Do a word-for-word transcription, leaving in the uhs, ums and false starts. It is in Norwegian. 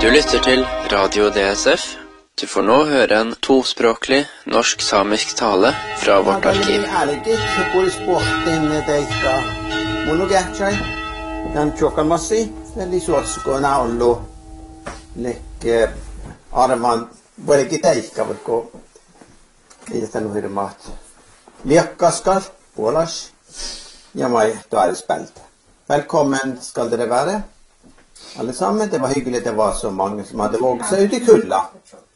Du lytter til Radio D S F. Du får nå høre en tospråklig norsk-samisk tale fra vårt arkiv. Velkommen skal dere være, alle sammen. Det var hyggelig det var så mange som hadde våget seg ut i kulda.